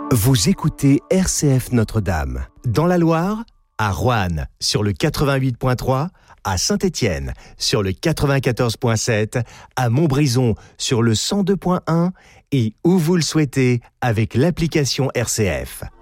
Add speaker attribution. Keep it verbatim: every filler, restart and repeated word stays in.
Speaker 1: Vous écoutez R C F Notre-Dame. Dans la Loire, à Roanne, sur le quatre-vingt-huit point trois, à Saint-Étienne, sur le quatre-vingt-quatorze point sept, à Montbrison, sur le cent deux point un et où vous le souhaitez avec l'application R C F.